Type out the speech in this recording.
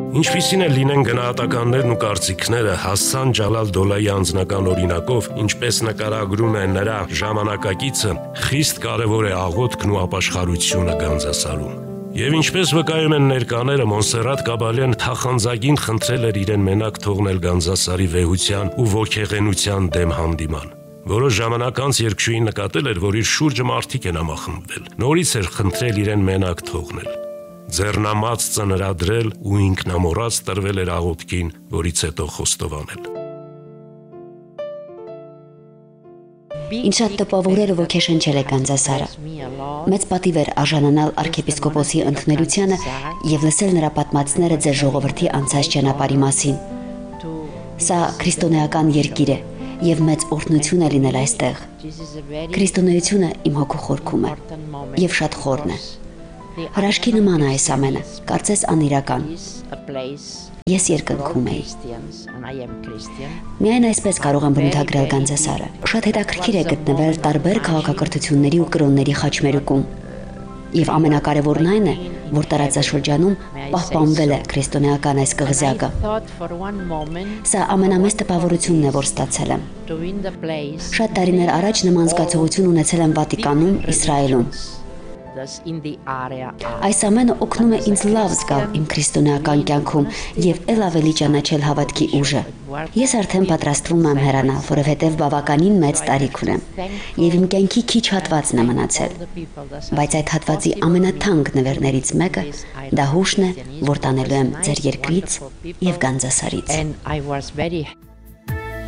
Ինչպիսին է լինեն գնահատականներն ու կարծիքները Հասան Ջալալ Դոլայի անձնական օրինակով, ինչպես նկարագրում է նրա ժամանակակիցը, խիստ կարևոր է աղոթքն ու ապաշխարությունը Գանձասարում։ Եվ ինչպես վկայում են ներկաները, Մոնսերրատ Կաբալյան թախանձագին խնդրել էր իրեն մենակ թողնել Գանձասարի վեհության ու ոգեղենության դեմ հանդիման։ Որոշ ժամանակ անց երգչուհին նկատել էր, որ իր շուրջը մարդիկ են համախմբվել։ Նորից էր խնդրել իրեն մենակ թողնել։ Ձեռնամած ծնրադրել ու ինքնամոռաց տրվել էր աղոթքին, որից հետո խոստովանել։ Ինչ շատ տպավորել ու ոգեշնչել է Գանձասարը։ Մեծ պատիվ էր արժանանալ arczepiskopos-ի ընդունելությանը եւ լսել նրա պատմածները ձեր ժողովրդի անցած ճանապարհի մասին։ Սա քրիստոնեական երկիր է եւ մեծ օրհնություն է լինել այստեղ։ Քրիստոնեությունը իմ հոգու խորքում է եւ շատ խորն է։ Հրաշքի նման է այս ամենը, կարծես անիրական։ Ես երկնքում էի։ Միայն այսպես կարող եմ բնութագրել Գանձասարը։ Շատ հետաքրքիր է գտնվել տարբեր քաղաքակրթությունների ու կրոնների խաչմերուկում։ Եվ ամենակարևորն այն է, որ տարածաշրջանում պահպանվել է քրիստոնեական այս կղզյակը։ Սա ամենամեծ տպավորությունն է, որ ստացել եմ։ Շատ տարիներ առաջ նման զգացողություն ունեցել եմ Վատիկանում, Իսրայելում։ Այս ամենը օգնում է ինձ լավ զգալ իմ քրիստոնեական կյանքում եւ ել ավելի ճանաչել հավատքի ուժը։ Ես արդեն պատրաստվում եմ հեռանալ, որովհետեւ բավականին մեծ տարիք ունեմ եւ իմ կյանքի քիչ հատվածն է մնացել։ Բայց այդ հատվածի ամենաթանկ նվերներից մեկը դա հուշն է, որ տանելու եմ ձեր երկրից եւ Գանձասարից։